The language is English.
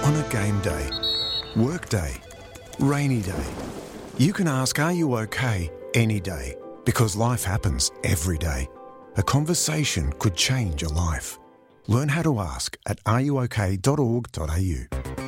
On a game day, work day, rainy day, you can ask, are you okay, any day, because life happens every day. A conversation could change a life. Learn how to ask at ruok.org.au.